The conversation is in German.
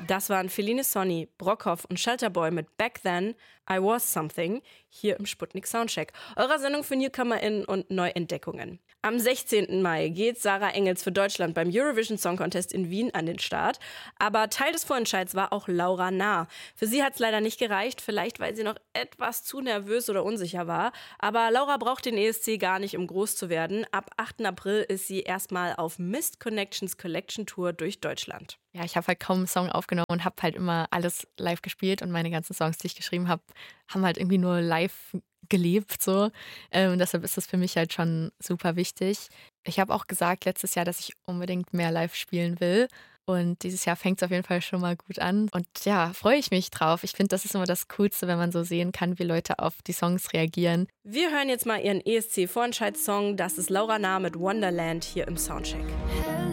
Das waren Feline Sonny, Brockhoff und Shelterboy mit Back Then, I Was Something, hier im Sputnik Soundcheck, eurer Sendung für NewcomerInnen und Neuentdeckungen. Am 16. Mai geht Sarah Engels für Deutschland beim Eurovision Song Contest in Wien an den Start. Aber Teil des Vorentscheids war auch Laura Nah. Für sie hat es leider nicht gereicht, vielleicht weil sie noch etwas zu nervös oder unsicher war. Aber Laura braucht den ESC gar nicht, um groß zu werden. Ab 8. April ist sie erstmal auf Mist Connections Collection Tour durch Deutschland. Ja, ich habe halt kaum einen Song aufgenommen und habe halt immer alles live gespielt. Und meine ganzen Songs, die ich geschrieben habe, haben halt irgendwie nur live gelebt. So. Deshalb ist das für mich halt schon super wichtig. Ich habe auch gesagt letztes Jahr, dass ich unbedingt mehr live spielen will. Und dieses Jahr fängt es auf jeden Fall schon mal gut an. Und ja, freue ich mich drauf. Ich finde, das ist immer das Coolste, wenn man so sehen kann, wie Leute auf die Songs reagieren. Wir hören jetzt mal ihren ESC-Vorentscheidssong. Das ist Laura Nah mit Wonderland hier im Soundcheck.